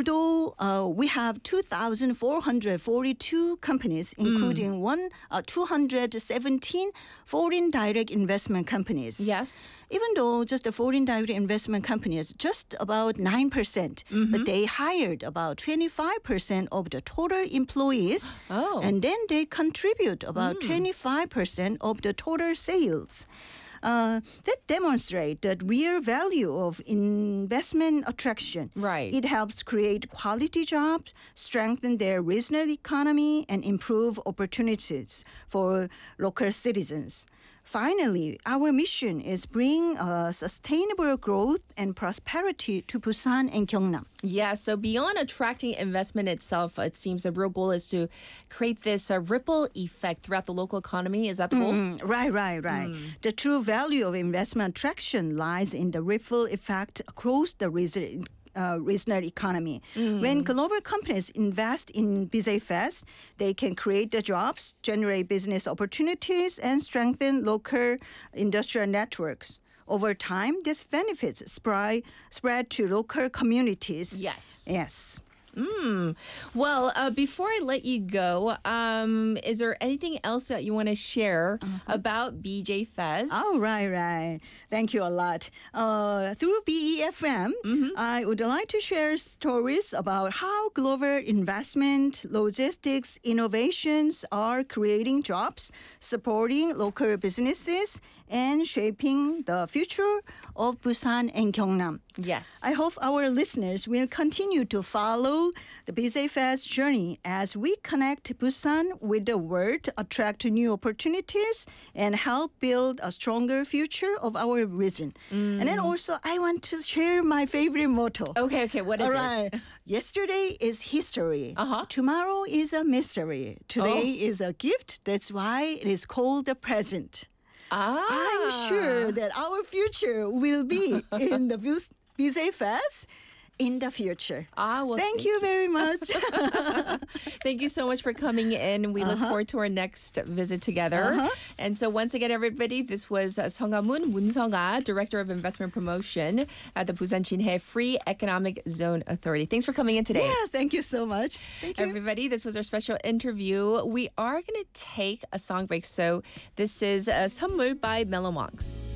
though we have 2,442 companies, including 217 foreign direct investment companies. Yes. Even though just the foreign direct investment companies, just about 9%, but they hired about 25% of the total employees, and then they contribute about 25% of the total sales. That demonstrate the real value of investment attraction. Right. It helps create quality jobs, strengthen their regional economy, and improve opportunities for local citizens. Finally, our mission is bring sustainable growth and prosperity to Busan and Gyeongnam. Yeah, so beyond attracting investment itself, it seems the real goal is to create this ripple effect throughout the local economy. Is that the goal? Right. The true value of investment attraction lies in the ripple effect across the regional economy. When global companies invest in BJ Fest, they can create the jobs, generate business opportunities, and strengthen local industrial networks. Over time, these benefits spread to local communities. Yes. Well, before I let you go, is there anything else that you want to share about BJ Fest? Oh, right. Thank you a lot. Through BEFM, I would like to share stories about how global investment, logistics, innovations are creating jobs, supporting local businesses, and shaping the future of Busan and Gyeongnam. Yes. I hope our listeners will continue to follow the BJ Fest journey as we connect Busan with the world, attract new opportunities, and help build a stronger future of our region. And then also, I want to share my favorite motto. Okay, what is All it? right. Yesterday is history. Tomorrow is a mystery. Today is a gift. That's why it is called the present. I'm sure that our future will be in the BJ Fest in the future. Well, thank you very much. Thank you so much for coming in. We look forward to our next visit together. And so once again, everybody, this was Sung-Ah-moon Moon-Sung-ah, Director of Investment Promotion at the Busan Jinhae Free Economic Zone Authority. Thanks for coming in today. Yes, thank you so much. Thank you. Everybody, this was our special interview. We are going to take a song break. So this is 선물 by Mellow Monks.